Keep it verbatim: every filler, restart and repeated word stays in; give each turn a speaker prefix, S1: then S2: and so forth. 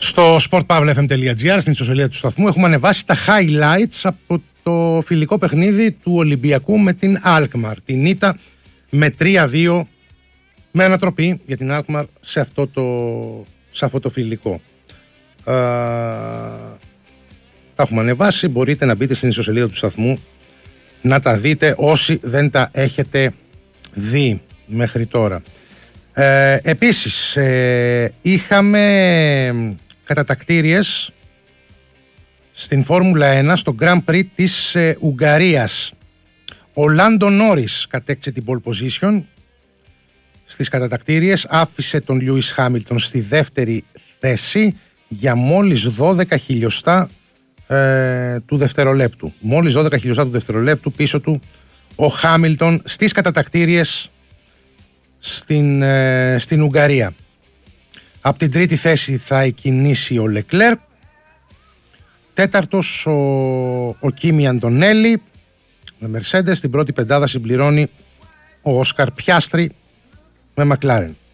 S1: Στο sportpavlefm.gr, στην ιστοσελίδα του σταθμού, έχουμε ανεβάσει τα highlights από το φιλικό παιχνίδι του Ολυμπιακού με την Alkmaar. Την ήττα με τρία δύο με ανατροπή για την Alkmaar σε αυτό το, σε αυτό το φιλικό. Α, τα έχουμε ανεβάσει, μπορείτε να μπείτε στην ιστοσελίδα του σταθμού να τα δείτε όσοι δεν τα έχετε δει μέχρι τώρα. Ε, επίσης ε, είχαμε κατατακτήριες στην Φόρμουλα ένα στο Grand Prix της ε, Ουγγαρίας. Ο Λάντο Νόρις κατέκτησε την pole position στις κατατακτήριες, άφησε τον Λιούις Χάμιλτον στη δεύτερη θέση για μόλις δώδεκα χιλιοστά ε, του δευτερολέπτου. Μόλις δώδεκα χιλιοστά του δευτερολέπτου πίσω του ο Χάμιλτον στις κατατακτήριες στην, ε, στην Ουγγαρία. Από την τρίτη θέση θα εκκινήσει ο Λεκλέρ. Τέταρτος ο, ο Κίμι Αντονέλη με Mercedes. Την πρώτη πεντάδα συμπληρώνει ο Όσκαρ Πιάστρι με Μακλάρεν.